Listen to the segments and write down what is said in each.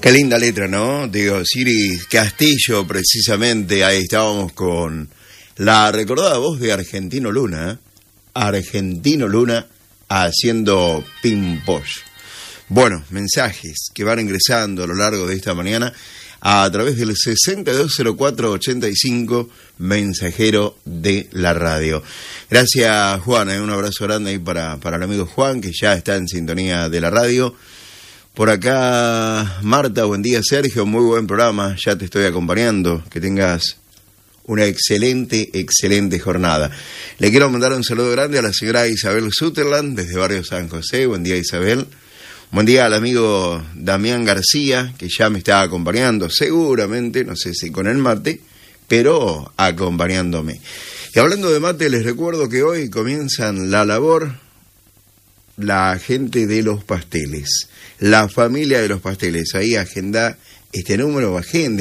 Qué linda letra, ¿no? Digo, Osiris Castillo, precisamente, ahí estábamos con la recordada voz de Argentino Luna, Argentino Luna haciendo pimposh. Bueno, mensajes que van ingresando a lo largo de esta mañana a través del 620485, mensajero de la radio. Gracias, Juan, un abrazo grande ahí para el amigo Juan, que ya está en sintonía de la radio. Por acá, Marta, buen día, Sergio, muy buen programa, ya te estoy acompañando, que tengas una excelente jornada. Le quiero mandar un saludo grande a la señora Isabel Sutherland, desde Barrio San José. Buen día, Isabel. Buen día al amigo Damián García, que ya me está acompañando, seguramente, no sé si con el mate, pero acompañándome. Y hablando de mate, les recuerdo que hoy comienzan la labor la gente de los pasteles, la familia de los pasteles. Ahí agenden este número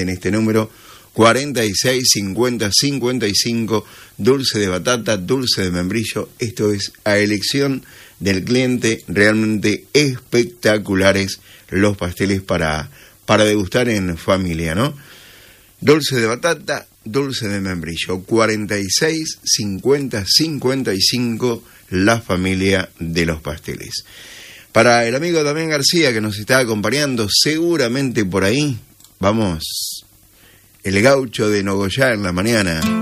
465055, dulce de batata, dulce de membrillo. Esto es a elección del cliente, realmente espectaculares los pasteles para degustar en familia, ¿no? Dulce de batata, dulce de membrillo, 465055, la familia de los pasteles. Para el amigo Damián García, que nos está acompañando, seguramente por ahí, vamos, el gaucho de Nogoyá en la mañana.